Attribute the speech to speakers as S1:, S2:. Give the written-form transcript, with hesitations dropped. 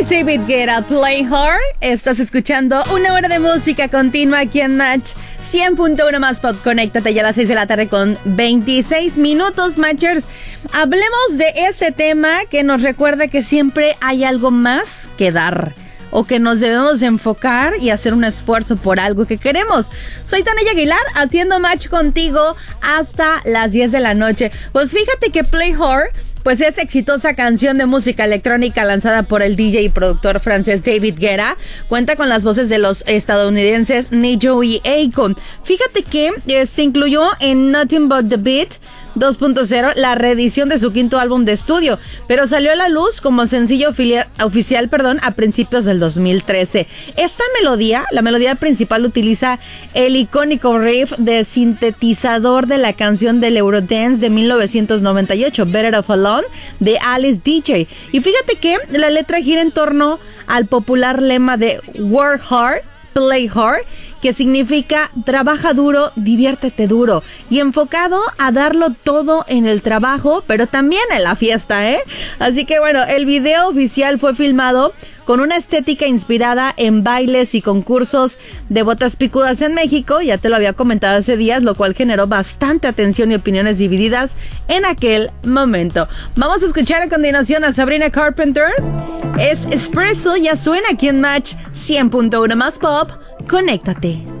S1: es David Guetta, Play Hard. Estás escuchando una hora de música continua aquí en Match 100.1 más pop. Conéctate ya a las 6 de la tarde con 26 minutos, Matchers. Hablemos de este tema que nos recuerda que siempre hay algo más que dar, o que nos debemos enfocar y hacer un esfuerzo por algo que queremos. Soy Tania Aguilar, haciendo match contigo hasta las 10 de la noche. Pues fíjate que Play Hard, pues es exitosa canción de música electrónica lanzada por el DJ y productor francés David Guetta. Cuenta con las voces de los estadounidenses Nijo y Akon. Fíjate que se incluyó en Nothing But The Beat 2.0, la reedición de su quinto álbum de estudio, pero salió a la luz como sencillo oficial a principios del 2013. Esta melodía, la melodía principal, utiliza el icónico riff de sintetizador de la canción del Eurodance de 1998, Better Off Alone, de Alice DJ. Y fíjate que la letra gira en torno al popular lema de Work Hard, Play Hard, que significa trabaja duro, diviértete duro, y enfocado a darlo todo en el trabajo, pero también en la fiesta, ¿eh? Así que bueno, el video oficial fue filmado con una estética inspirada en bailes y concursos de botas picudas en México, ya te lo había comentado hace días, lo cual generó bastante atención y opiniones divididas en aquel momento. Vamos a escuchar a continuación a Sabrina Carpenter. Es Espresso, ya suena aquí en Match 100.1 más pop. Conéctate.